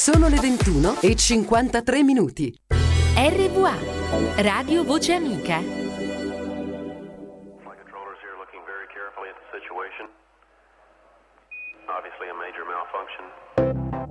Sono le 21:53. RVA, Radio Voce Amica. My controllers here looking very carefully at the situation. Obviously a major malfunction.